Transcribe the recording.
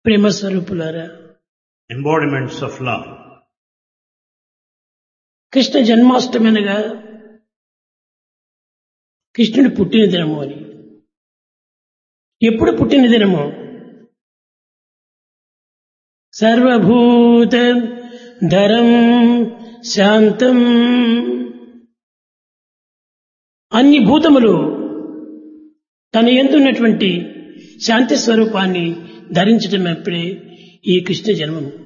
ప్రేమ స్వరూపులారా, embodiments of love. Krishna Janmashtami అనగా కృష్ణుడి పుట్టిన దినము అని. ఎప్పుడు పుట్టిన దినము? సర్వభూత ధరం శాంతం, అన్ని భూతములు తన యందున్నటువంటి శాంతి స్వరూపాన్ని ధరించడం అప్పుడే ఈ కృష్ణ జన్మము.